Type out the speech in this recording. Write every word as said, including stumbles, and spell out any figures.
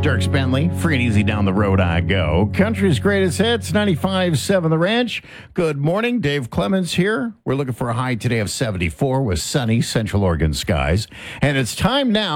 Dirk Bentley, free and easy down the road I go. Country's greatest hits, ninety-five point seven The Ranch. Good morning, Dave Clemens here. We're looking for a high today of seventy-four with sunny Central Oregon skies. And it's time now